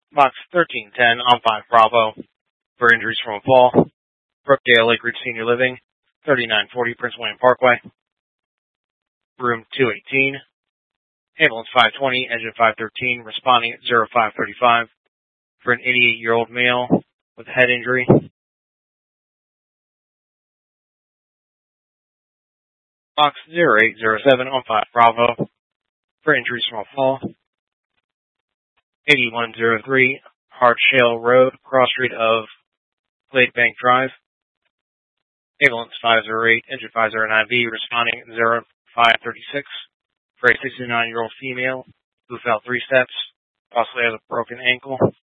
Box 1310 on 5 Bravo for injuries from a fall. Brookdale Lake Ridge Senior Living, 3940 Prince William Parkway. Room 218. Ambulance 520, engine 513, responding at 0535 for an 88-year-old male with a head injury. Box 0807 on 5 Bravo for injuries from a fall. 8103 Hardshale Road, cross street of Glade Bank Drive. Ambulance 508, engine 509V, responding at 0536 for a 69-year-old female who fell 3 steps, possibly has a broken ankle.